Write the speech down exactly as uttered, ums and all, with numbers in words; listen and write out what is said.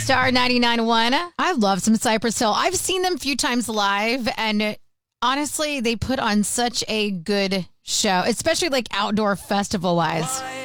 Star ninety-nine point one. I love some Cypress Hill. I've seen them a few times live, and honestly, they put on such a good show, especially like outdoor festival wise.